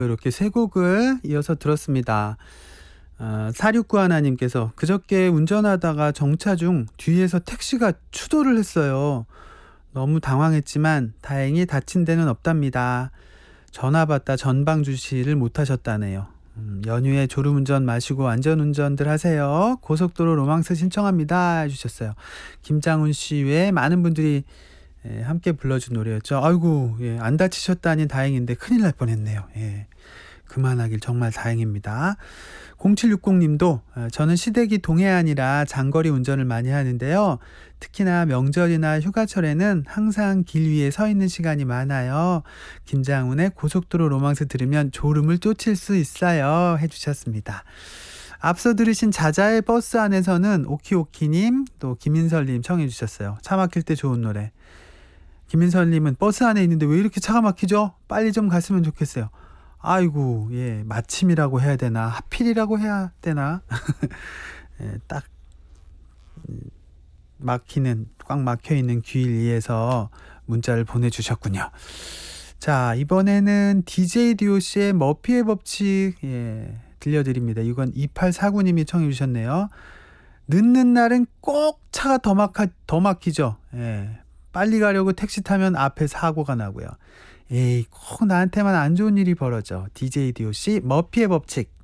이렇게 세 곡을 이어서 들었습니다. 4691님께서 그저께 운전하다가 정차 중 뒤에서 택시가 추돌을 했어요. 너무 당황했지만 다행히 다친 데는 없답니다. 전화 받다 전방 주시를 못하셨다네요. 연휴에 졸음운전 마시고 안전운전들 하세요. 고속도로 로망스 신청합니다 해주셨어요. 김장훈 씨 외에 많은 분들이 함께 불러준 노래였죠. 아이고, 안 다치셨다니 다행인데 큰일 날 뻔했네요. 그만하길 정말 다행입니다. 0760님도 저는 시댁이 동해안이라 장거리 운전을 많이 하는데요. 특히나 명절이나 휴가철에는 항상 길 위에 서 있는 시간이 많아요. 김장훈의 고속도로 로망스 들으면 졸음을 쫓을 수 있어요 해주셨습니다. 앞서 들으신 자자의 버스 안에서는 오키오키님 또 김인설님 청해 주셨어요. 차 막힐 때 좋은 노래. 김인설님은 버스 안에 있는데 왜 이렇게 차가 막히죠? 빨리 좀 갔으면 좋겠어요. 아이고, 마침이라고 해야 되나, 하필이라고 해야 되나, 딱 꽉 막혀 있는 길 위에서 문자를 보내주셨군요. 자, 이번에는 DJ DOC의 머피의 법칙, 들려드립니다. 이건 2849님이 청해 주셨네요. 늦는 날은 꼭 차가 더 막히죠. 빨리 가려고 택시 타면 앞에 사고가 나고요. 꼭 나한테만 안 좋은 일이 벌어져. DJ DOC 머피의 법칙.